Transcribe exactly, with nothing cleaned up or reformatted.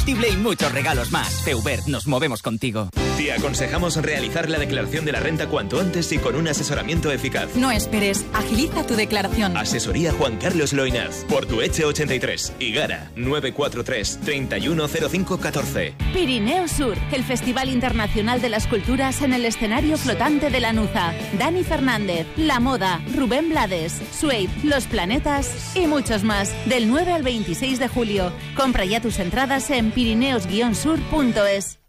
combustible y muchos regalos más. Feubert, nos movemos contigo. Te aconsejamos realizar la declaración de la renta cuanto antes y con un asesoramiento eficaz. No esperes, agiliza tu declaración. Asesoría Juan Carlos Loinaz, Portueche ochenta y tres, Igara, nueve cuatro tres, treinta y uno cero cinco catorce. Pirineo Sur, el Festival Internacional de las Culturas en el escenario flotante de Lanuza. Dani Fernández, La Moda, Rubén Blades, Suede, Los Planetas y muchos más. Del nueve al veintiséis de julio. Compra ya tus entradas en pirineos guion sur punto es.